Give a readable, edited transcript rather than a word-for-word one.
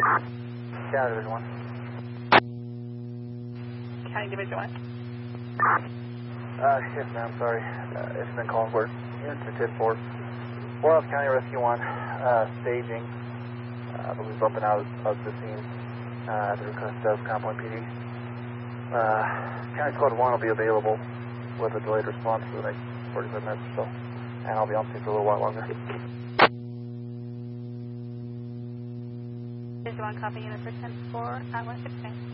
County Division 1. County Division 1. Yes, ma'am, sorry. It's been called for. Units to 10-4. Morehouse County Rescue 1, staging. I believe bumping out of the scene at the request of Crown Point PD. County Squad 1 will be available with a delayed response for the next 45 minutes or so. And I'll be on scene for a little while longer. Division 1 copy unit for 10-4 at 169.